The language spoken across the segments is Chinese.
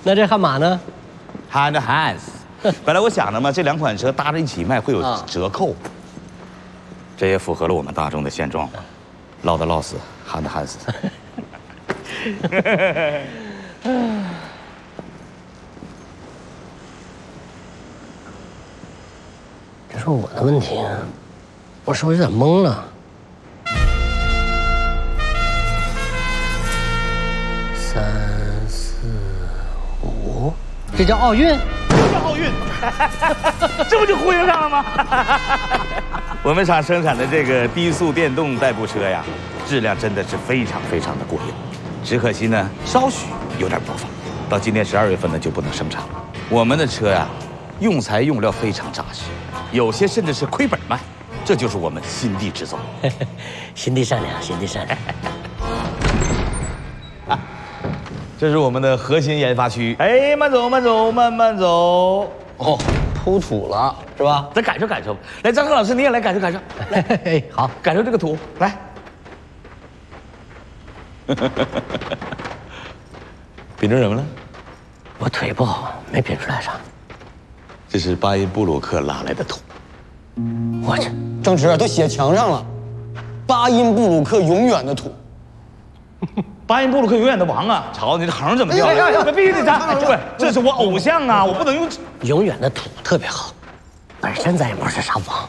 那这悍马呢 ？Hand Hans。本来我想的嘛，这两款车搭着一起卖会有折扣，这也符合了我们大众的现状嘛。落的落死，Hand Hans。 这是我的问题，我是不是有点懵了？3、4、5，这叫奥运？ 这叫奥运，这不就呼应上了吗？我们厂生产的这个低速电动代步车呀，质量真的是非常非常的过硬，只可惜呢，稍许有点薄发，到今年12月份呢就不能生产了。我们的车呀，用材用料非常扎实。有些甚至是亏本卖，这就是我们心地直走。 心地善良，心地善良。 啊，这是我们的核心研发区。哎，慢走，慢走，慢慢走。 哦，铺土了是吧？ 咱感受感受。来，张克老师，你也来感受感受。 来，好， 感受这个土。来。品出什么了？ 我腿不好，没品出来啥。 这是巴音布鲁克拉来的土。 我去， 郑直都写墙上了，巴音布鲁克永远的土。 巴音布鲁克永远的王啊！瞧你这横怎么掉？那必须得砸！对，这是我偶像啊，我不能用。 永远的土特别好，本身咱也不是啥王。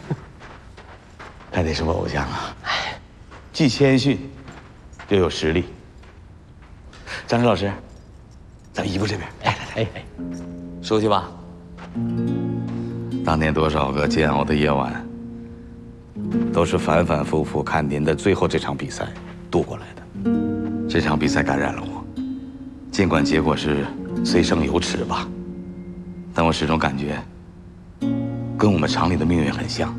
还得是我偶像啊！哎，既谦逊，又有实力。张石老师，咱们移步这边。 哎， 熟悉吧？当年多少个煎熬的夜晚，都是反反复复看您的最后这场比赛度过来的。这场比赛感染了我，尽管结果是虽胜犹耻吧，但我始终感觉跟我们厂里的命运很像。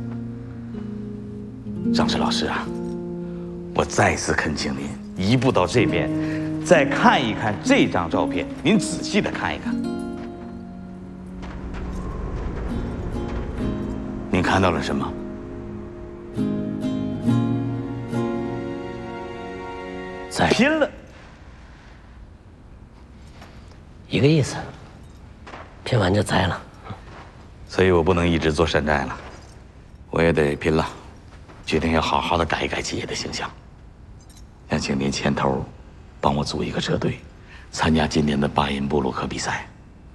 张石老师啊，我再次恳请您移步到这边，再看一看这张照片，您仔细的看一看。您看到了什么？ 再拼了！ 一个意思，拼完就栽了。 所以我不能一直做山寨了，我也得拼了，决定要好好的改一改企业的形象。想请您牵头，帮我组一个车队，参加今年的巴音布鲁克比赛。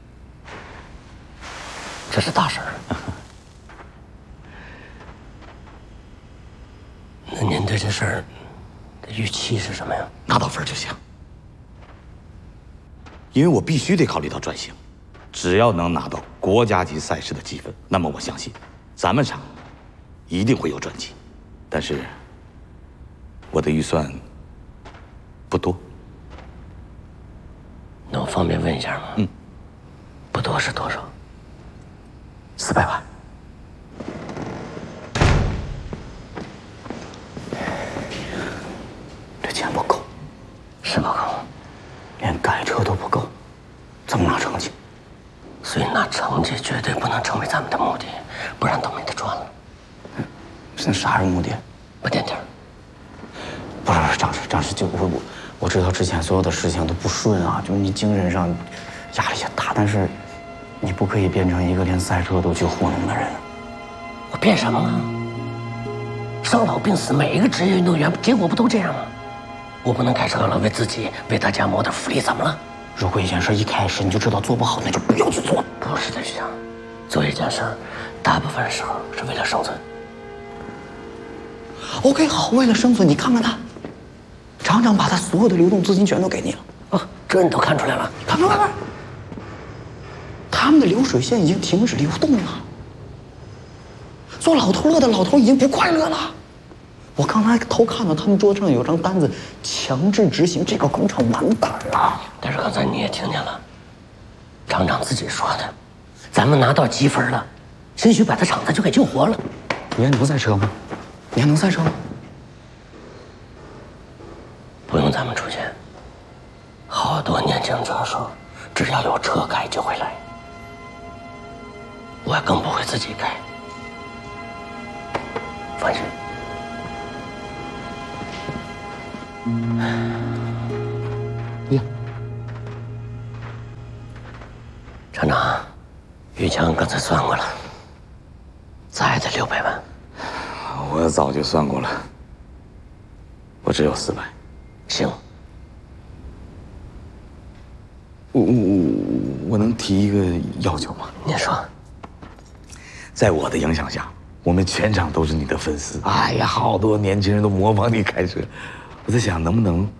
这是大事儿。那您对这事儿的预期是什么呀？ 拿到分就行，因为我必须得考虑到转型。只要能拿到国家级赛事的积分，那么我相信，咱们厂一定会有转机。但是，我的预算不多。 那我方便问一下吗？ 嗯， 不多是多少？400万。 这钱不够， 是不够， 连改车都不够，怎么拿成绩？ 所以拿成绩绝对不能成为咱们的目的，不然都没得赚了。 那啥是目的？ 不点点。 不是张师，就我知道之前所有的事情都不顺啊，就是你精神上压力也大，但是你不可以变成一个连赛车都去糊弄的人。 我变什么了？生老病死，每一个职业运动员结果不都这样吗？我不能开车了，为自己为大家谋点福利，怎么了？ 如果一件事一开始你就知道做不好，那就不要去做。 不是这样，做一件事儿，大部分时候是为了生存。 OK， 好，为了生存，你看看他，厂长把他所有的流动资金全都给你了。 哦，这你都看出来了？ 看，他们的流水线已经停止流动了。做老头乐的老头已经不快乐了。我刚才偷看到他们桌上有张单子，强制执行，这个工厂完蛋了。 但是刚才你也听见了，厂长自己说的，咱们拿到积分了，兴许把他厂子就给救活了。 你还能赛车吗？你还能赛车吗？ 不用咱们出钱，好多年轻车手只要有车开就会来，我更不会自己开，放心。 厂长，于强刚才算过了，再得600万。 我早就算过了，我只有400。 行， 我能提一个要求吗？ 您说。 在我的影响下，我们全场都是你的粉丝。哎呀，好多年轻人都模仿你开车。我在想，能不能